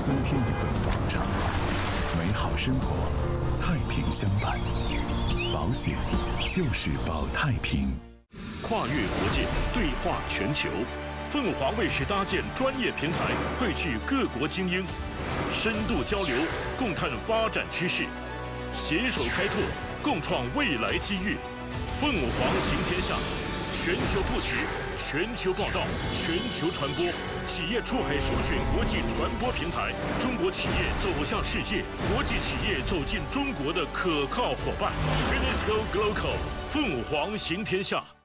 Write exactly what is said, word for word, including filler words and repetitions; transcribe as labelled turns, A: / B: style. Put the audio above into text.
A: 增添一份保障。美好生活，太平相伴。保险就是保太平。
B: 跨越国界，对话全球。凤凰卫视搭建专业平台，汇聚各国精英，深度交流，共探发展趋势，携手开拓，共创未来机遇。凤凰行天下，全球布局，全球报道，全球传播。企业出海首选国际传播平台，中国企业走向世界，国际企业走进中国的可靠伙伴。Finisco Global， 凤凰行天下。